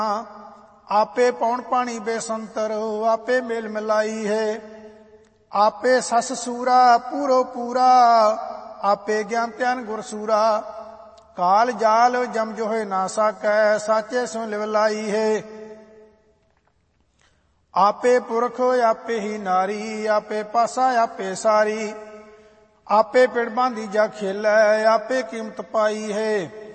आपे पौन पानी बेसंतर आपे मेल मिलाई है। आपे सस सूरा पूरो पूरा आपे ज्ञान त्यान गुर सूरा। काल जाल जम जोहे ना साकै साचे सो लिवलाई है। आपे पुरख आपे ही नारी आपे पासा आपे सारी। आपे पिड़ बांधी जा खेलै आपे कीमत पाई है।